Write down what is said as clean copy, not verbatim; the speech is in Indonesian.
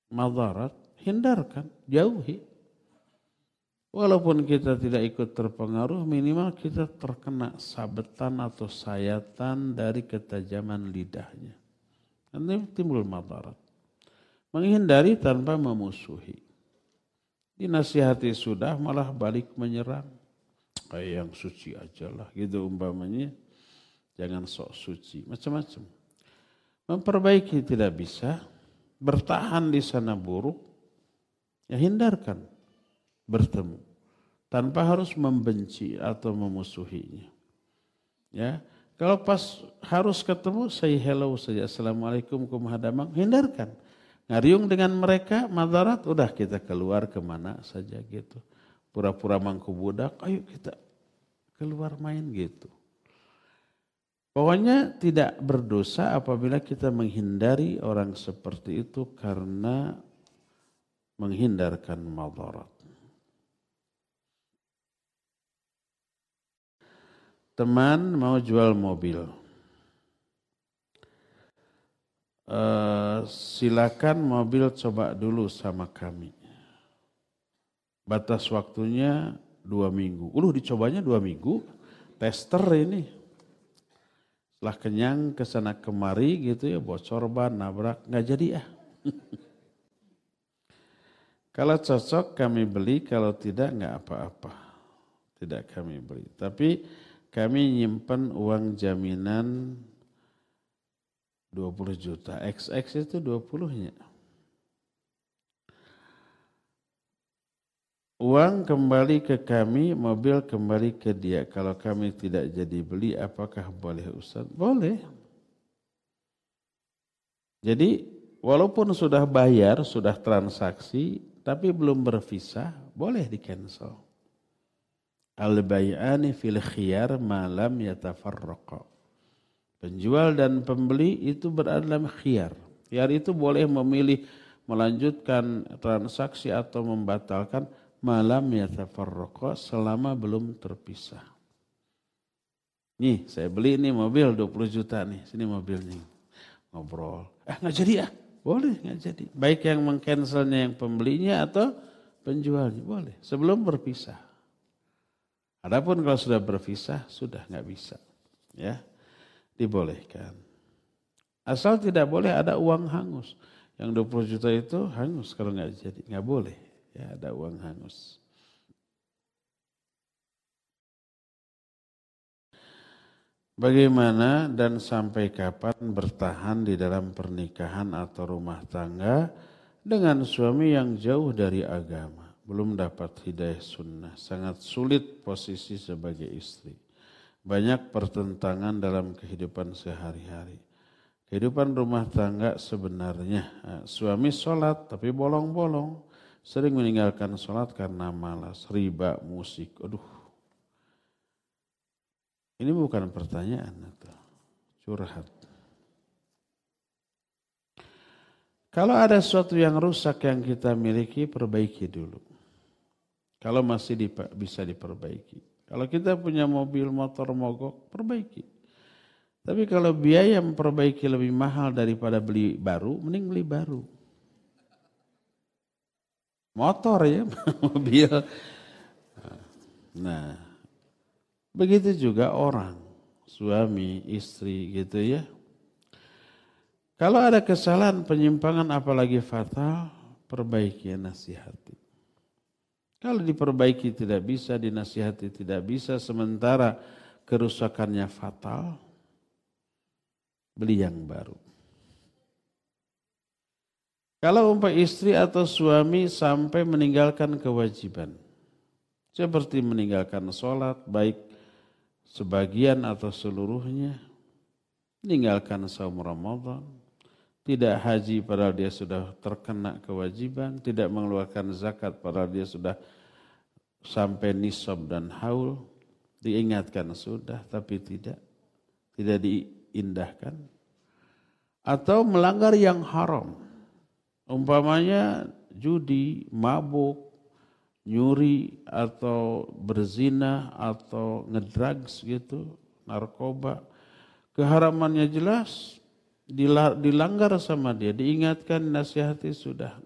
madarat, hindarkan, jauhi. Walaupun kita tidak ikut terpengaruh, minimal kita terkena sabetan atau sayatan dari ketajaman lidahnya. Nanti timbul madarat. Menghindari tanpa memusuhi. Dinasihati sudah malah balik menyerang. Kayak yang suci aja lah gitu umpamanya. Jangan sok suci, macam-macam. Memperbaiki tidak bisa, bertahan di sana buruk, ya hindarkan bertemu. Tanpa harus membenci atau memusuhinya. Ya, kalau pas harus ketemu, say hello saja. Assalamualaikum kumhadamang, hindarkan. Ngariung dengan mereka, madarat, udah kita keluar kemana saja gitu. Pura-pura mangku budak, ayo kita keluar main gitu. Pokoknya tidak berdosa apabila kita menghindari orang seperti itu karena menghindarkan madarat. Teman mau jual mobil. Silakan mobil coba dulu sama kami. Batas waktunya 2 minggu. Dicobanya 2 minggu. Tester ini. Setelah kenyang kesana kemari gitu ya, bocor ban, nabrak, nggak jadi ya. Kalau cocok kami beli, kalau tidak nggak apa-apa. Tidak kami beli. Tapi kami nyimpen uang jaminan 20 juta. XX itu 20-nya. Uang kembali ke kami, mobil kembali ke dia. Kalau kami tidak jadi beli, apakah boleh Ustaz? Boleh. Jadi walaupun sudah bayar, sudah transaksi, tapi belum bervisa, boleh di cancel. Al-bay'ani fil khiyar ma lam yatafarraqa. Penjual dan pembeli itu berada dalam khiyar. Khiyar itu boleh memilih melanjutkan transaksi atau membatalkan ma lam yatafarraqa selama belum terpisah. Nih, saya beli ini mobil 20 juta nih, sini mobilnya. Ngobrol. Nggak jadi ya? Boleh, nggak jadi. Baik yang mengcancelnya yang pembelinya atau penjualnya, boleh. Sebelum berpisah. Adapun kalau sudah berpisah, sudah nggak bisa. Ya, dibolehkan. Asal tidak boleh ada uang hangus. Yang 20 juta itu hangus kalau nggak jadi. Nggak boleh ya ada uang hangus. Bagaimana dan sampai kapan bertahan di dalam pernikahan atau rumah tangga dengan suami yang jauh dari agama, belum dapat hidayah sunnah, sangat sulit posisi sebagai istri. Banyak pertentangan dalam kehidupan sehari-hari. Kehidupan rumah tangga sebenarnya, suami sholat tapi bolong-bolong, sering meninggalkan sholat karena malas, riba, musik, Ini bukan pertanyaan atau curhat. Kalau ada sesuatu yang rusak yang kita miliki, perbaiki dulu. Kalau masih bisa diperbaiki. Kalau kita punya mobil, motor mogok, perbaiki. Tapi kalau biaya memperbaiki lebih mahal daripada beli baru, mending beli baru. Motor ya, mobil. Nah, begitu juga orang, suami, istri gitu ya. Kalau ada kesalahan, penyimpangan apalagi fatal, perbaiki, nasihati. Kalau diperbaiki tidak bisa, dinasihati tidak bisa, sementara kerusakannya fatal, beli yang baru. Kalau istri atau suami sampai meninggalkan kewajiban, seperti meninggalkan sholat, baik sebagian atau seluruhnya, meninggalkan saum Ramadan, tidak haji padahal dia sudah terkena kewajiban, tidak mengeluarkan zakat padahal dia sudah sampai nisab dan haul, diingatkan sudah tapi tidak diindahkan. Atau melanggar yang haram, umpamanya judi, mabuk, nyuri atau berzina atau ngedrugs gitu, narkoba, keharamannya jelas, dilanggar sama dia, diingatkan, nasihati sudah,